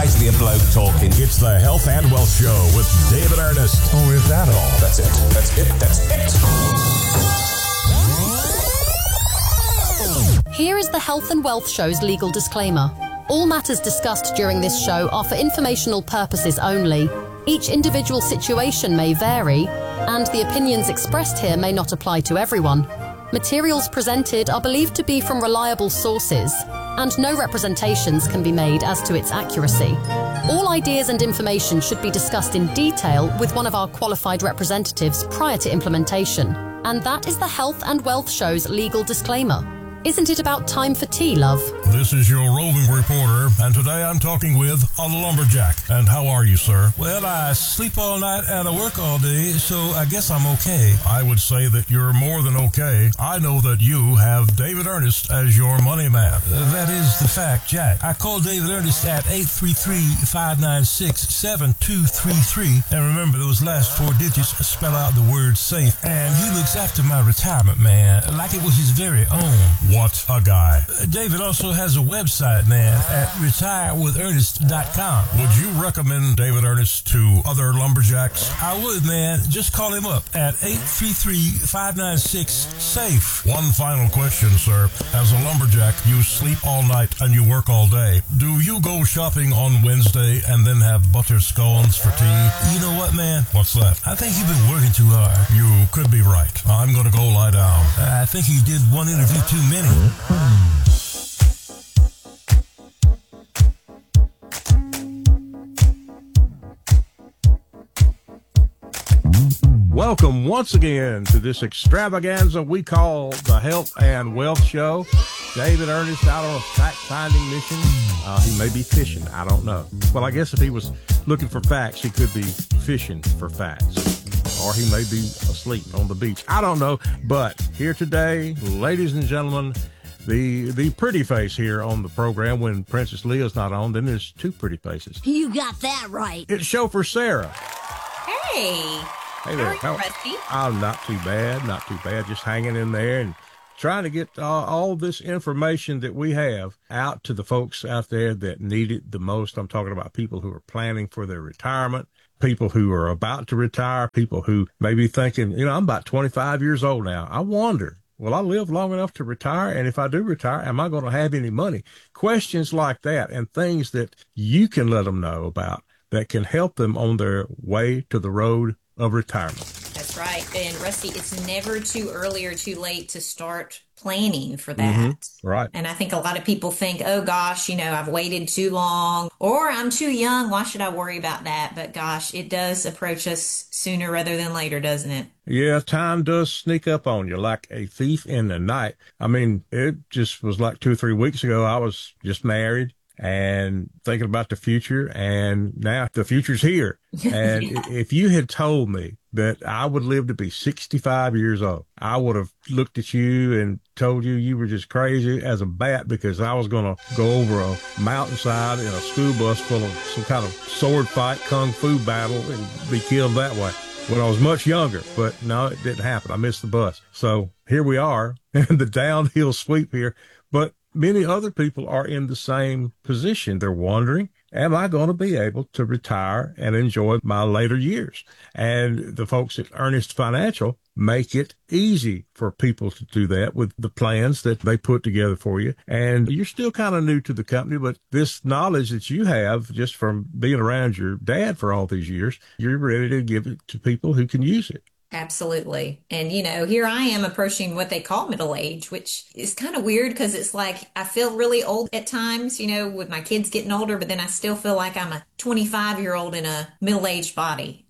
reminds me of bloke talking. It's the Health and Wealth Show with David Ernest. Oh, is that all? That's it. That's it. That's it. Here is the Health and Wealth Show's legal disclaimer. All matters discussed during this show are for informational purposes only. Each individual situation may vary, and the opinions expressed here may not apply to everyone. Materials presented are believed to be from reliable sources, and no representations can be made as to its accuracy. All ideas and information should be discussed in detail with one of our qualified representatives prior to implementation. And that is the Health and Wealth Show's legal disclaimer. Isn't it about time for tea, love? This is your roving reporter, and today I'm talking with a lumberjack. And how are you, sir? Well, I sleep all night and I work all day, so I guess I'm okay. I would say that you're more than okay. I know that you have David Ernest as your money man. That is the fact, Jack. I called David Ernest at 833-596-7233. And remember, those last 4 digits spell out the word safe. And he looks after my retirement, man, like it was his very own. What a guy. David also has a website, man, at retirewithernest.com. Would you recommend David Ernest to other lumberjacks? I would, man. Just call him up at 833-596-SAFE. One final question, sir. As a lumberjack, you sleep all night and you work all day. Do you go shopping on Wednesday and then have butter scones for tea? You know what, man? What's that? I think you've been working too hard. You could be right. I'm going to go lie down. I think you did one interview too many. Welcome once again to this extravaganza we call the Health and Wealth Show. David Ernest out on a fact-finding mission. He may be fishing. I don't know. Well, I guess if he was looking for facts, he could be fishing for facts. Or he may be asleep on the beach. I don't know. But here today, ladies and gentlemen, the pretty face here on the program when Princess Leah's not on, then there's 2 pretty faces. You got that right. It's chauffeur Sarah. Hey. Hey there. How are you, Rusty? I'm not too bad. Just hanging in there and trying to get all this information that we have out to the folks out there that need it the most. I'm talking about people who are planning for their retirement, people who are about to retire, people who may be thinking, I'm about 25 years old now. I wonder, will I live long enough to retire? And if I do retire, am I going to have any money? Questions like that and things that you can let them know about that can help them on their way to the road of retirement. That's right. And Rusty, it's never too early or too late to start planning for that. Mm-hmm. Right. And I think a lot of people think, oh gosh, I've waited too long or I'm too young. Why should I worry about that? But gosh, it does approach us sooner rather than later, doesn't it? Yeah, time does sneak up on you like a thief in the night. I mean, it just was like 2 or 3 weeks ago. I was just married and thinking about the future, and now the future's here. And if you had told me that I would live to be 65 years old, I would have looked at you and told you were just crazy as a bat because I was going to go over a mountainside in a school bus full of some kind of sword fight, kung fu battle, and be killed that way when I was much younger. But no, it didn't happen. I missed the bus. So here we are in the downhill sweep here. But many other people are in the same position. They're wondering, am I going to be able to retire and enjoy my later years? And the folks at Ernest Financial make it easy for people to do that with the plans that they put together for you. And you're still kind of new to the company, but this knowledge that you have just from being around your dad for all these years, you're ready to give it to people who can use it. Absolutely. And, here I am approaching what they call middle age, which is kind of weird because it's like I feel really old at times, with my kids getting older, but then I still feel like I'm a 25-year-old in a middle-aged body,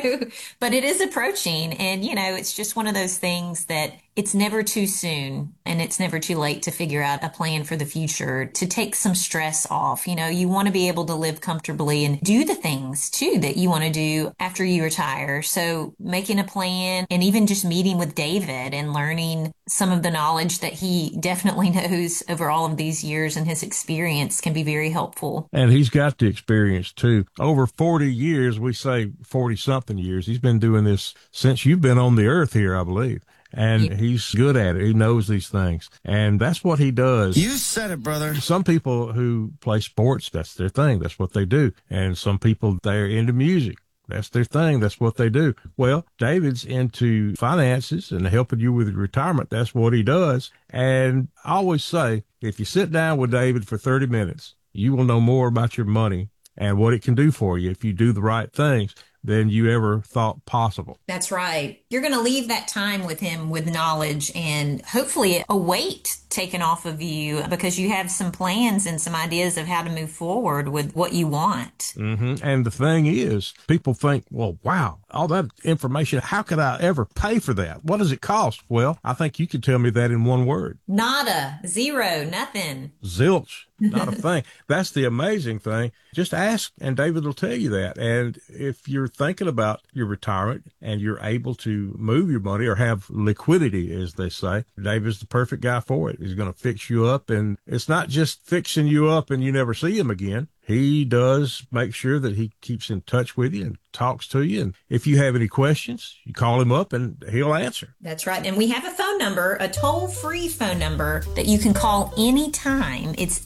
but it is approaching. And, it's just one of those things that it's never too soon and it's never too late to figure out a plan for the future, to take some stress off. You want to be able to live comfortably and do the things too that you want to do after you retire. So making a plan and even just meeting with David and learning some of the knowledge that he definitely knows over all of these years and his experience can be very helpful. And he's got the experience too. Over 40 years, we say 40 something years. He's been doing this since you've been on the earth here, I believe. And he's good at it. He knows these things. And that's what he does. You said it, brother. Some people who play sports, that's their thing. That's what they do. And some people, they're into music. That's their thing. That's what they do. Well, David's into finances and helping you with your retirement. That's what he does. And I always say, if you sit down with David for 30 minutes, you will know more about your money and what it can do for you if you do the right things than you ever thought possible. That's right. You're going to leave that time with him with knowledge and hopefully a weight taken off of you because you have some plans and some ideas of how to move forward with what you want. Mm-hmm. And the thing is, people think, well, wow, all that information, how could I ever pay for that? What does it cost? Well, I think you could tell me that in one word. Nada, zero, nothing. Zilch. Not a thing. That's the amazing thing. Just ask and David will tell you that. And if you're thinking about your retirement and you're able to move your money or have liquidity, as they say, David's the perfect guy for it. He's going to fix you up. And it's not just fixing you up and you never see him again. He does make sure that he keeps in touch with you and talks to you. And if you have any questions, you call him up and he'll answer. That's right. And we have a phone number, a toll-free phone number that you can call anytime. It's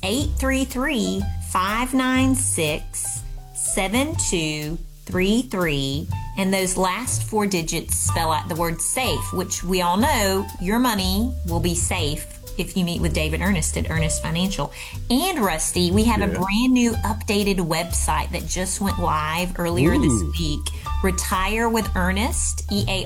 833-596-7233. And those last 4 digits spell out the word SAFE, which we all know your money will be safe if you meet with David Ernest at Ernest Financial. And Rusty, we have a brand new updated website that just went live earlier this week. Retire with Ernest,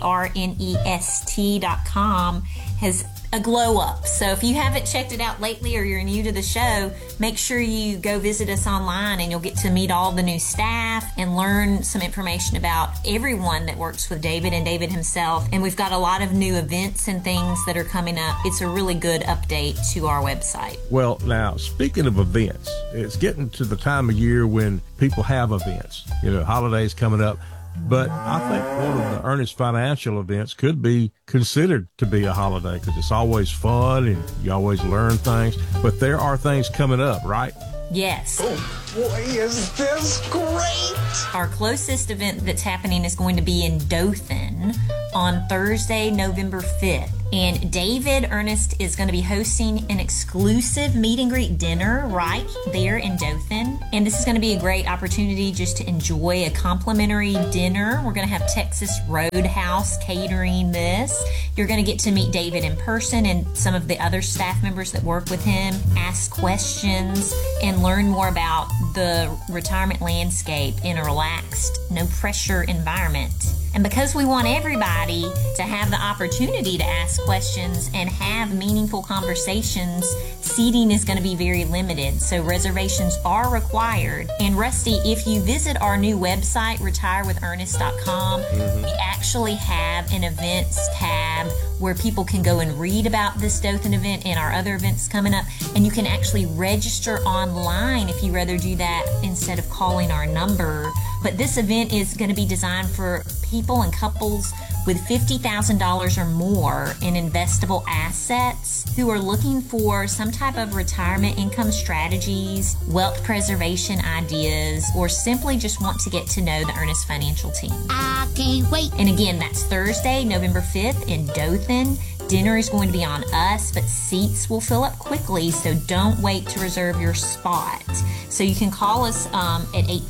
EARNEST.com has a glow up. So if you haven't checked it out lately or you're new to the show, make sure you go visit us online and you'll get to meet all the new staff and learn some information about everyone that works with David and David himself. And we've got a lot of new events and things that are coming up. It's a really good update to our website. Well, now, speaking of events, it's getting to the time of year when people have events, holidays coming up. But I think one of the Ernest Financial events could be considered to be a holiday because it's always fun and you always learn things. But there are things coming up, right? Yes. Oh, boy, is this great! Our closest event that's happening is going to be in Dothan on Thursday, November 5th. And David Ernest is going to be hosting an exclusive meet and greet dinner right there in Dothan. And this is going to be a great opportunity just to enjoy a complimentary dinner. We're going to have Texas Roadhouse catering this. You're going to get to meet David in person and some of the other staff members that work with him, ask questions, and learn more about the retirement landscape in a relaxed, no pressure environment. And because we want everybody to have the opportunity to ask questions and have meaningful conversations, seating is going to be very limited, so reservations are required. And Rusty, if you visit our new website, retirewithernest.com, we actually have an events tab where people can go and read about this Dothan event and our other events coming up. And you can actually register online if you rather do that instead of calling our number. But this event is going to be designed for people and couples with $50,000 or more in investable assets who are looking for some type of retirement income strategies, wealth preservation ideas, or simply just want to get to know the Ernest Financial team. I can't wait. And again, that's Thursday, November 5th in Dothan. Dinner is going to be on us, but seats will fill up quickly, so don't wait to reserve your spot. So you can call us at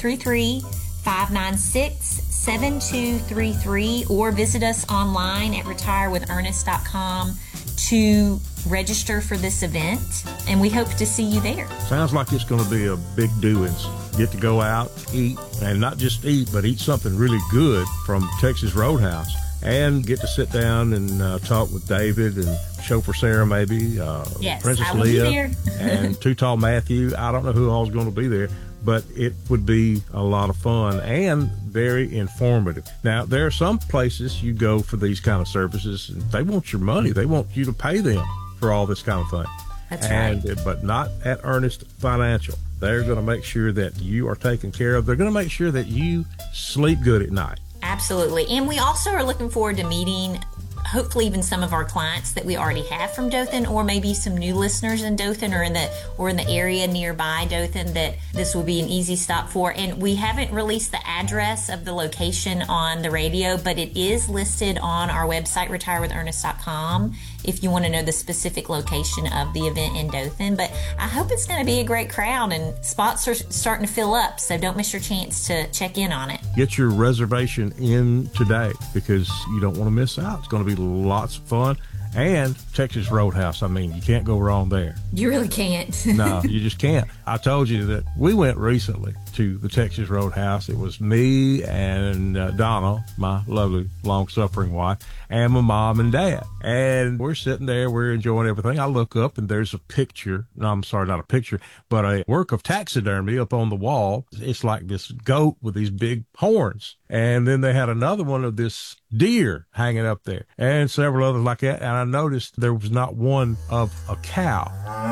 833-596-7233 or visit us online at retirewithernest.com to register for this event, and we hope to see you there. Sounds like it's going to be a big doings. Get to go out, eat, and not just eat, but eat something really good from Texas Roadhouse, and get to sit down and talk with David and Chauffeur Sarah, maybe, yes, Princess I will Leah, be there. and Too Tall Matthew. I don't know who all's going to be there, but it would be a lot of fun and very informative. Now, there are some places you go for these kind of services, and they want your money. They want you to pay them for all this kind of thing. That's right. But not at Ernest Financial. They're going to make sure that you are taken care of. They're going to make sure that you sleep good at night. Absolutely. And we also are looking forward to meeting hopefully even some of our clients that we already have from Dothan, or maybe some new listeners in Dothan or in the area nearby Dothan, that this will be an easy stop for. And we haven't released the address of the location on the radio, but it is listed on our website, retirewithernest.com, if you want to know the specific location of the event in Dothan. But I hope it's going to be a great crowd, and spots are starting to fill up, so don't miss your chance to check in on it. Get your reservation in today because you don't want to miss out. It's going to be lots of fun. And Texas Roadhouse, I mean, you can't go wrong there. You really can't. No, you just can't. I told you that we went recently to the Texas Roadhouse. It was me and Donna, my lovely, long-suffering wife, and my mom and dad. And we're sitting there, we're enjoying everything. I look up, and there's a picture. No, I'm sorry, not a picture, but a work of taxidermy up on the wall. It's like this goat with these big horns. And then they had another one of this deer hanging up there, and several others like that. And I noticed there was not one of a cow.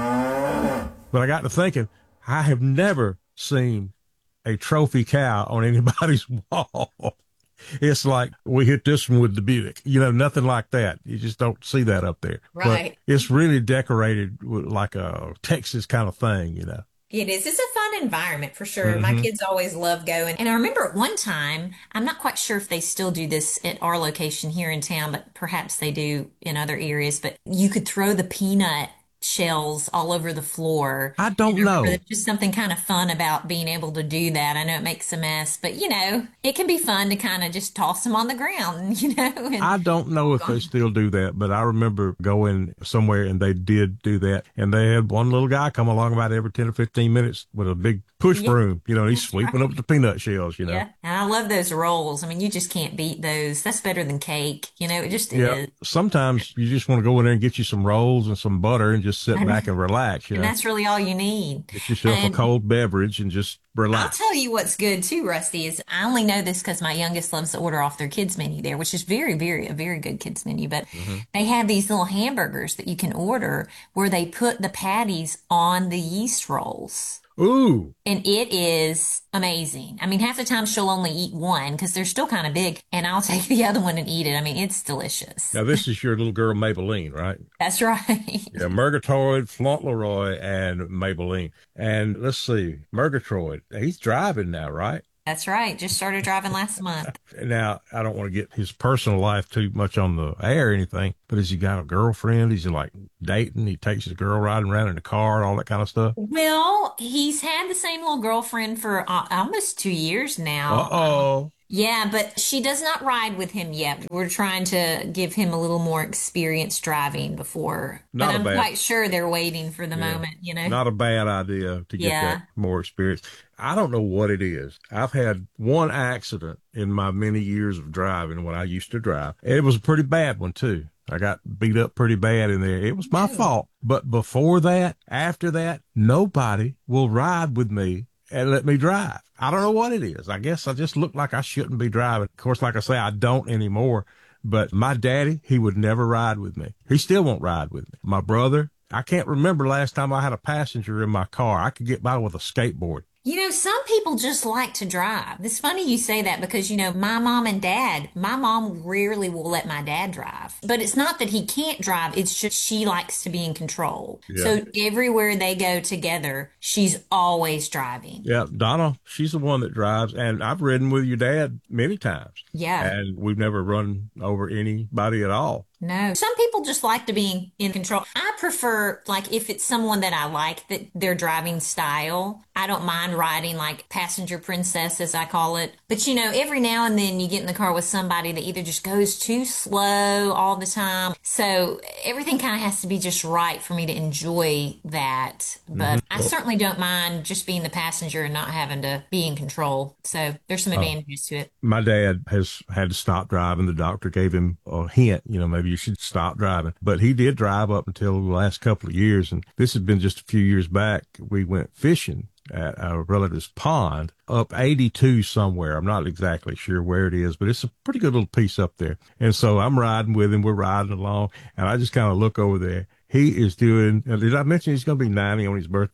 But I got to thinking, I have never seen a trophy cow on anybody's wall. It's like, we hit this one with the Buick, nothing like that. You just don't see that up there. Right. But it's really decorated with like a Texas kind of thing, It is. It's a fun environment for sure. My kids always love going. And I remember at one time, I'm not quite sure if they still do this at our location here in town, but perhaps they do in other areas, but you could throw the peanut shells all over the floor. I don't know. There's just something kind of fun about being able to do that. I know it makes a mess, but it can be fun to kind of just toss them on the ground, And I don't know if they still do that, but I remember going somewhere and they did do that. And they had one little guy come along about every 10 or 15 minutes with a big push broom, he's sweeping up the peanut shells, Yeah. And I love those rolls. I mean, you just can't beat those. That's better than cake. It just is. Sometimes you just want to go in there and get you some rolls and some butter and just sit back and relax, And that's really all you need. Get yourself a cold beverage and just relax. I'll tell you what's good too, Rusty, is I only know this because my youngest loves to order off their kids menu there, which is a very good kids menu. But they have these little hamburgers that you can order where they put the patties on the yeast rolls. Ooh. And it is amazing. I mean, half the time she'll only eat one because they're still kind of big, and I'll take the other one and eat it. I mean, it's delicious. Now, this is your little girl, Maybelline, right? That's right. Yeah, Murgatroyd, Fauntleroy, and Maybelline. And let's see, Murgatroyd, he's driving now, right? That's right. Just started driving last month. Now, I don't want to get his personal life too much on the air or anything, but has he got a girlfriend? Is he like dating? He takes his girl riding around in the car, all that kind of stuff? Well, he's had the same little girlfriend for almost 2 years now. Uh-oh. Yeah, but she does not ride with him yet. We're trying to give him a little more experience driving before. But I'm quite sure they're waiting for the moment, Not a bad idea to get that more experience. I don't know what it is. I've had one accident in my many years of driving when I used to drive. It was a pretty bad one, too. I got beat up pretty bad in there. It was my fault. But before that, after that, nobody will ride with me and let me drive. I don't know what it is. I guess I just look like I shouldn't be driving. Of course, like I say, I don't anymore. But my daddy, he would never ride with me. He still won't ride with me. My brother, I can't remember last time I had a passenger in my car. I could get by with a skateboard. Some people just like to drive. It's funny you say that because, my mom and dad, my mom rarely will let my dad drive. But it's not that he can't drive. It's just she likes to be in control. Yeah. So everywhere they go together, she's always driving. Yeah, Donna, she's the one that drives. And I've ridden with your dad many times. Yeah. And we've never run over anybody at all. No. Some people just like to be in control. I prefer, if it's someone that I like, that their driving style, I don't mind riding like passenger princess, as I call it. But, every now and then you get in the car with somebody that either just goes too slow all the time. So everything kind of has to be just right for me to enjoy that. But I certainly don't mind just being the passenger and not having to be in control. So there's some advantages to it. My dad has had to stop driving. The doctor gave him a hint, maybe you should stop driving. But he did drive up until the last couple of years. And this has been just a few years back. We went fishing at a relative's pond up 82 somewhere. I'm not exactly sure where it is, but it's a pretty good little piece up there. And so I'm riding with him. We're riding along, and I just kind of look over there. He is doing, did I mention he's going to be 90 on his birthday?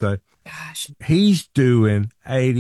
Gosh. He's doing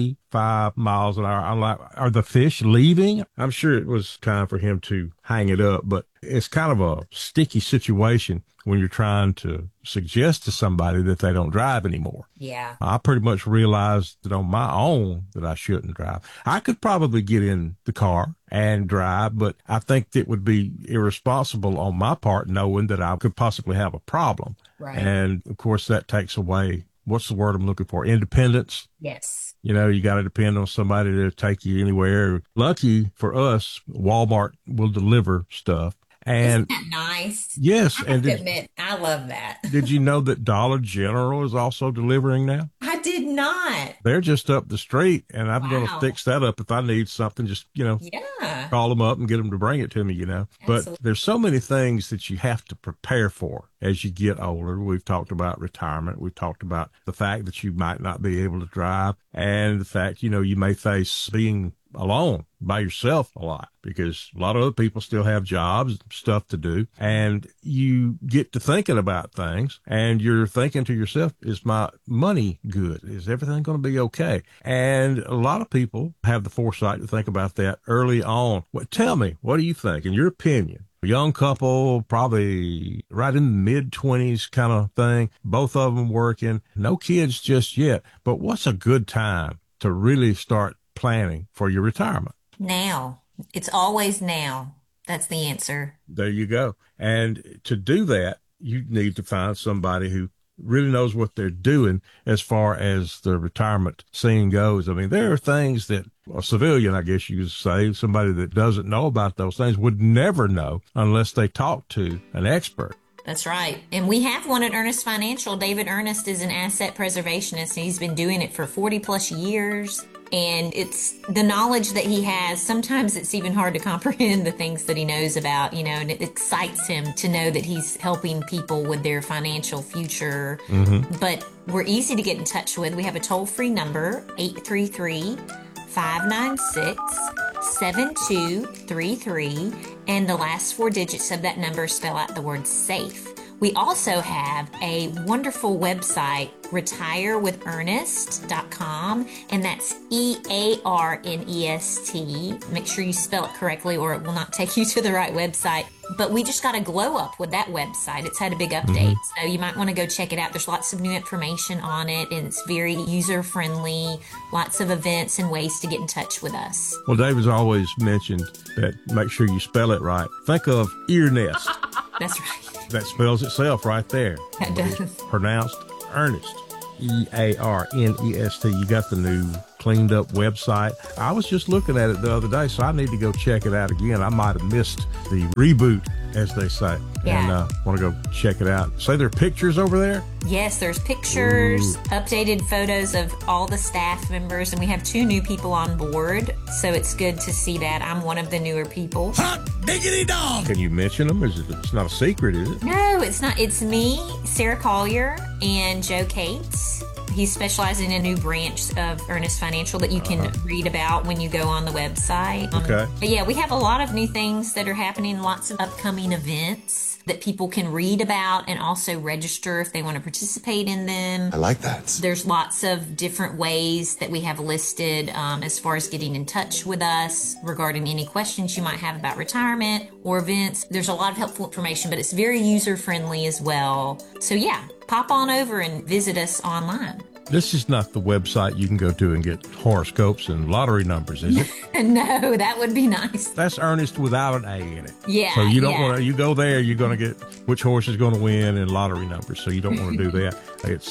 85 miles an hour. I'm like, are the fish leaving? I'm sure it was time for him to hang it up, but it's kind of a sticky situation when you're trying to suggest to somebody that they don't drive anymore. Yeah. I pretty much realized that on my own that I shouldn't drive. I could probably get in the car and drive, but I think it would be irresponsible on my part knowing that I could possibly have a problem. Right. And of course that takes away, what's the word I'm looking for? Independence. Yes. You know, you got to depend on somebody to take you anywhere. Lucky for us, Walmart will deliver stuff. And isn't that nice? Yes. I have to admit, I love that. Did you know that Dollar General is also delivering now? I did not. They're just up the street, and I'm going to Wow. fix that up if I need something. Just, Yeah. call them up and get them to bring it to me, But Absolutely. there's so many things that you have to prepare for as you get older. We've talked about retirement. We've talked about the fact that you might not be able to drive, and the fact, you may face being alone by yourself a lot, because a lot of other people still have jobs, stuff to do, and you get to thinking about things, and you're thinking to yourself, is my money good? Is everything going to be okay? And a lot of people have the foresight to think about that early on. Well, tell me, what do you think, in your opinion? A young couple, probably right in the mid-20s kind of thing, both of them working, no kids just yet, but what's a good time to really start planning for your retirement? Now. It's always now. That's the answer. There you go. And to do that, you need to find somebody who really knows what they're doing as far as the retirement scene goes. I mean, there are things that a civilian, I guess you could say, somebody that doesn't know about those things would never know unless they talk to an expert. That's right. And we have one at Ernest Financial. David Ernest is an asset preservationist, and he's been doing it for 40 plus years. And it's the knowledge that he has. Sometimes it's even hard to comprehend the things that he knows about, and it excites him to know that he's helping people with their financial future. But we're easy to get in touch with. We have a toll-free number, 833-596-7233. And the last 4 digits of that number spell out the word SAFE. We also have a wonderful website, retirewithernest.com, and that's EARNEST. Make sure you spell it correctly or it will not take you to the right website. But we just got a glow up with that website. It's had a big update, so you might want to go check it out. There's lots of new information on it, and it's very user-friendly, lots of events and ways to get in touch with us. Well, David's always mentioned that make sure you spell it right. Think of ear nest. That's right. That spells itself right there. That But it's does. pronounced Ernest. EARNEST. You got the new cleaned up website. I was just looking at it the other day, so I need to go check it out again. I might have missed the reboot, as they say. Yeah. And want to go check it out. Say there are pictures over there? Yes, there's pictures, updated photos of all the staff members, and we have 2 new people on board, so it's good to see that. I'm one of the newer people. Hot diggity dog! Can you mention them? It's not a secret, is it? No, it's not. It's me, Sarah Collier, and Joe Cates. He's specializing in a new branch of Ernest Financial that you can read about when you go on the website. Okay. But yeah, we have a lot of new things that are happening, lots of upcoming events that people can read about and also register if they want to participate in them. I like that. There's lots of different ways that we have listed as far as getting in touch with us regarding any questions you might have about retirement or events. There's a lot of helpful information, but it's very user-friendly as well. So yeah, pop on over and visit us online. This is not the website you can go to and get horoscopes and lottery numbers, is it? No, that would be nice. That's Ernest without an A in it. Yeah. So you don't yeah. want to, you go there, you're going to get which horse is going to win and lottery numbers. So you don't want to do that. It's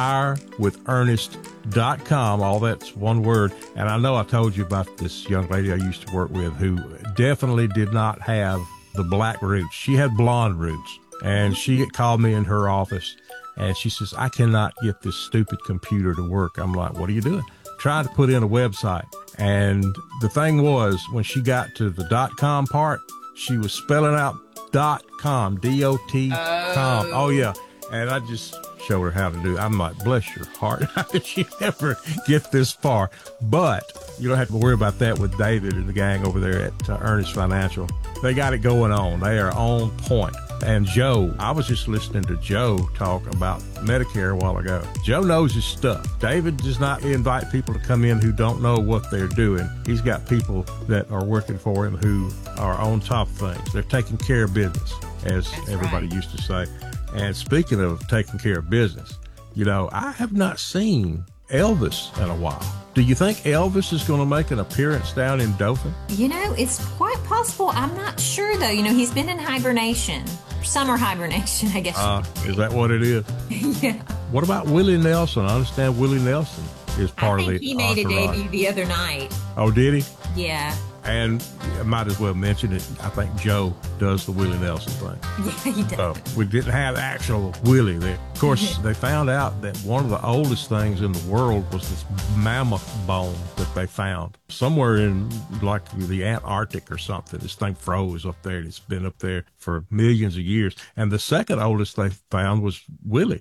retirewithernest.com. All that's one word. And I know I told you about this young lady I used to work with who definitely did not have the black roots. She had blonde roots. And she called me in her office and she says, I cannot get this stupid computer to work. I'm like, what are you doing? Trying to put in a website. And the thing was, when she got to the .com part, she was spelling out .com, D-O-T.com. Oh, yeah. And I just showed her how to do it. I'm like, bless your heart. How did she ever get this far? But you don't have to worry about that with David and the gang over there at Ernest Financial. They got it going on. They are on point. And Joe, I was just listening to Joe talk about Medicare a while ago. Joe knows his stuff. David does not invite people to come in who don't know what they're doing. He's got people that are working for him who are on top of things. They're taking care of business, as everybody used to say. And speaking of taking care of business, you know, I have not seen Elvis in a while. Do you think Elvis is going to make an appearance down in Dothan? You know, it's quite possible. I'm not sure, though. You know, he's been in hibernation. Summer hibernation, I guess. Is that what it is? Yeah. What about Willie Nelson? I understand Willie Nelson is part of the he made entourage. a debut the other night. Oh, did he? Yeah. And I might as well mention it. I think Joe does the Willie Nelson thing. Yeah, he does. So we didn't have actual Willie there. Of course, they found out that one of the oldest things in the world was this mammoth bone that they found somewhere in like the Antarctic or something. This thing froze up there. It's been up there for millions of years. And the second oldest they found was Willie.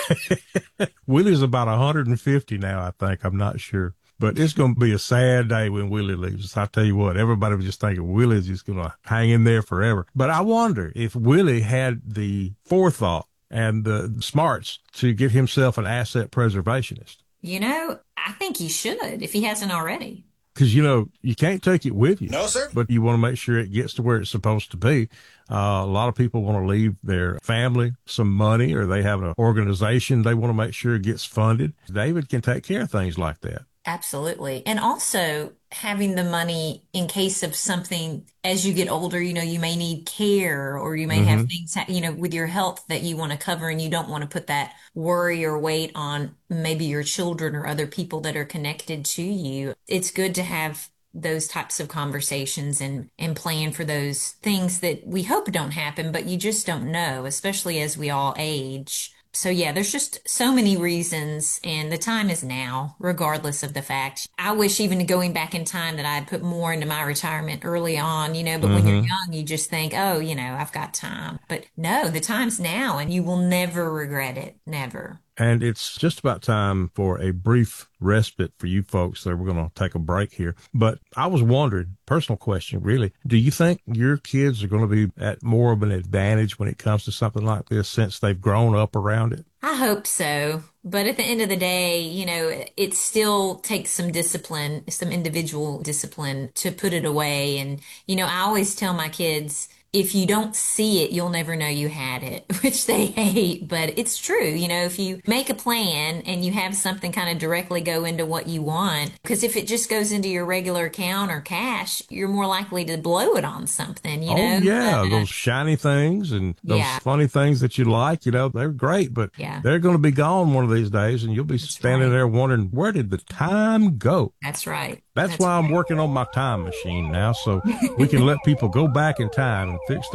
Willie's about 150 now, I think. I'm not sure. But it's going to be a sad day when Willie leaves. I tell you what, everybody was just thinking Willie's just going to hang in there forever. But I wonder if Willie had the forethought and the smarts to get himself an asset preservationist. You know, I think he should, if he hasn't already. Because, you know, you can't take it with you. No, sir. But you want to make sure it gets to where it's supposed to be. A lot of people want to leave their family some money, or they have an organization they want to make sure it gets funded. David can take care of things like that. Absolutely. And also having the money in case of something as you get older, you know, you may need care, or you may have things, you know, with your health that you want to cover, and you don't want to put that worry or weight on maybe your children or other people that are connected to you. It's good to have those types of conversations and plan for those things that we hope don't happen, but you just don't know, especially as we all age. So yeah, there's just so many reasons, and the time is now, regardless of the fact. I wish, even going back in time, that I had put more into my retirement early on, you know, but when you're young, you just think, oh, you know, I've got time. But no, the time's now, and you will never regret it. Never. And it's just about time for a brief respite for you folks. So we're going to take a break here. But I was wondering, personal question, really, do you think your kids are going to be at more of an advantage when it comes to something like this since they've grown up around it? I hope so. But at the end of the day, you know, it still takes some discipline, some individual discipline to put it away. And, you know, I always tell my kids, if you don't see it, you'll never know you had it, which they hate, but it's true. You know, if you make a plan and you have something kind of directly go into what you want, because if it just goes into your regular account or cash, you're more likely to blow it on something, you know? Oh, yeah. Those shiny things and those funny things that you like, you know, they're great, but they're going to be gone one of these days, and you'll be standing there wondering, where did the time go? That's right. That's why I'm working on my time machine now, so we can let people go back in time and fix their